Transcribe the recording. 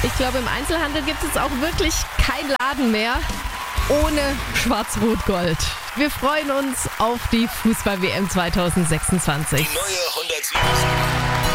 Ich glaube, im Einzelhandel gibt es auch wirklich keinen Laden mehr ohne Schwarz-Rot-Gold. Wir freuen uns auf die Fußball-WM 2026. Die neue 107.